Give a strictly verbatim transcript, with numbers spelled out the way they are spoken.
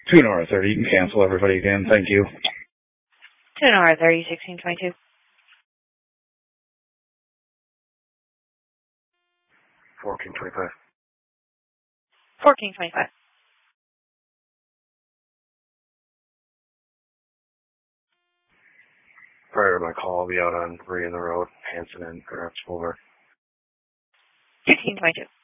Two an hour thirty. You can cancel everybody again. Thank you. Two an hour thirty, sixteen twenty-two. Fourteen twenty-five. Fourteen twenty-five. Prior to my call, I'll be out on Marie in the road, Hanson and perhaps over. Sixteen twenty-two.